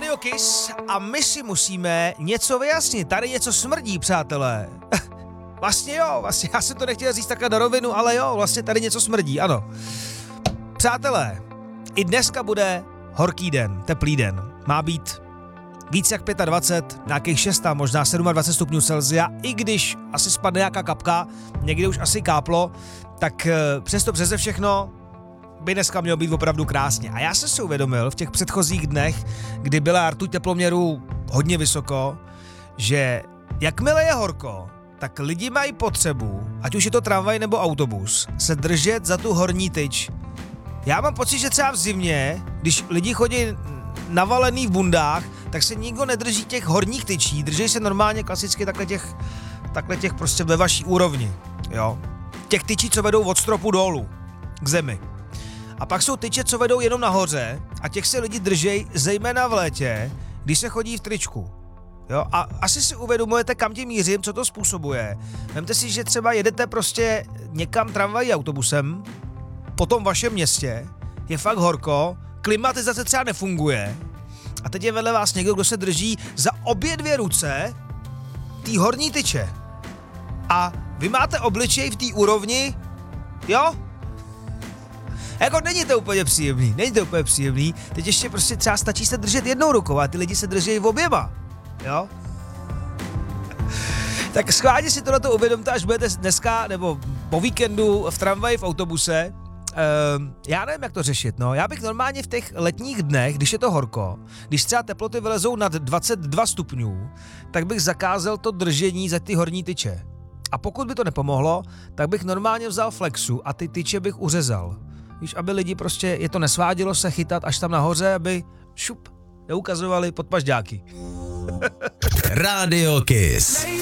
Rádio Kiss a my si musíme něco vyjasnit. Tady něco smrdí, přátelé. Vlastně já jsem to nechtěl říct takhle na rovinu, ale jo, vlastně tady něco smrdí, ano. Přátelé, i dneska bude horký den, teplý den. Má být víc jak 25, nějakých 6, možná 27 stupňů Celsia, i když asi spadne nějaká kapka, někdy už asi káplo, tak přesto přeze všechno by dneska mělo být opravdu krásně. A já jsem si uvědomil v těch předchozích dnech, kdy byla rtuť teploměru hodně vysoko, že jakmile je horko, tak lidi mají potřebu, ať už je to tramvaj nebo autobus, se držet za tu horní tyč. Já mám pocit, že třeba v zimě, když lidi chodí navalený v bundách, tak se nikdo nedrží těch horních tyčí, drží se normálně klasicky takhle těch prostě ve vaší úrovni, jo. Těch tyčí, co vedou od stropu dolů, k zemi. A pak jsou tyče, co vedou jenom nahoře a těch se lidi držej zejména v létě, když se chodí v tričku. Jo? A asi si uvědomujete, kam tím mířím, co to způsobuje. Vemte si, že třeba jedete prostě někam tramvají autobusem, po tom vašem městě, je fakt horko, klimatizace třeba nefunguje a teď je vedle vás někdo, kdo se drží za obě dvě ruce té horní tyče. A vy máte obličej v té úrovni, jo? Jako není to úplně příjemný, teď ještě prostě třeba stačí se držet jednou rukou a ty lidi se drží v oběma, jo? Tak schválně si tohleto uvědomte, až budete dneska nebo po víkendu v tramvaji, v autobuse. Já nevím, jak to řešit, no. Já bych normálně v těch letních dnech, když je to horko, když třeba teploty vylezou nad 22 stupňů, tak bych zakázal to držení za ty horní tyče. A pokud by to nepomohlo, tak bych normálně vzal flexu a ty tyče bych uřezal. Víš, aby lidi prostě je to nesvádělo se chytat až tam nahoře, aby neukazovali podpažďáky. Rádio Kiss.